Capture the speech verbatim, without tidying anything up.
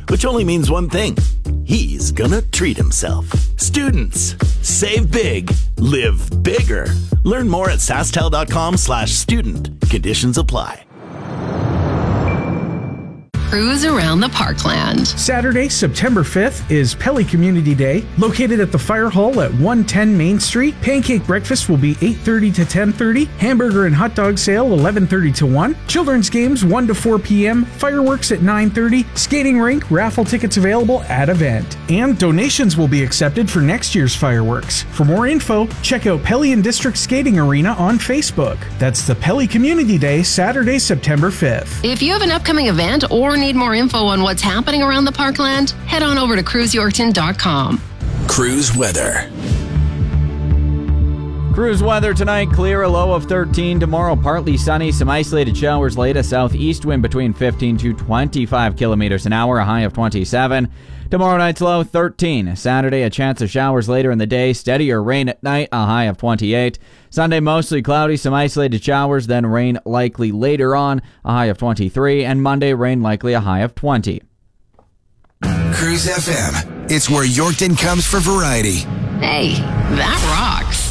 which only means one thing. He's gonna treat himself. Students, save big, live bigger. Learn more at sasktel.com slash student. Conditions apply. Cruise around the Parkland. Saturday, September fifth is Pelly Community Day. Located at the Fire Hall at one ten Main Street. Pancake breakfast will be eight thirty to ten thirty. Hamburger and hot dog sale eleven thirty to one. Children's games one to four p.m. Fireworks at nine thirty. Skating rink, raffle tickets available at event. And donations will be accepted for next year's fireworks. For more info, check out Pelly and District Skating Arena on Facebook. That's the Pelly Community Day, Saturday, September fifth. If you have an upcoming event or need more info on what's happening around the Parkland, head on over to cruise yorkton dot com. Cruise weather. Cruise weather tonight, clear, a low of thirteen. Tomorrow, partly sunny, some isolated showers late, a southeast wind between fifteen to twenty-five kilometers an hour, a high of twenty-seven. Tomorrow night's low, thirteen. Saturday, a chance of showers later in the day, steadier rain at night, a high of twenty-eight. Sunday, mostly cloudy, some isolated showers, then rain likely later on, a high of twenty-three. And Monday, rain likely, a high of twenty. Cruise F M. It's where Yorkton comes for variety. Hey, that rocks.